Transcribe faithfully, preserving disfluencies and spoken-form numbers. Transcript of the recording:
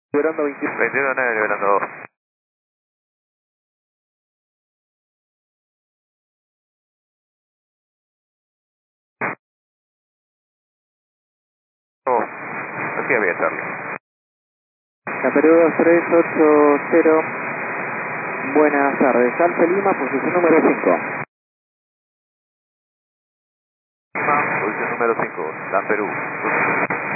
Liberando veintiuno. veintiuno nueve, liberando dos. Oh, así había Charlie. Perú dos tres ocho cero. Buenas tardes. Alfa Lima, posición número cinco. Posición número cinco, Dan Perú.